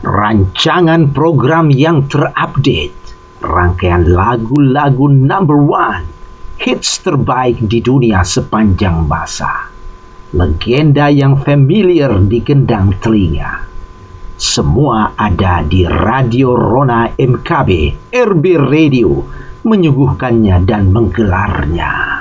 Rancangan program yang terupdate, rangkaian lagu-lagu number one, hits terbaik di dunia sepanjang masa, legenda yang familiar di gendang telinga. Semua ada di Radio Rona MKB, RB Radio, menyuguhkannya dan menggelarnya.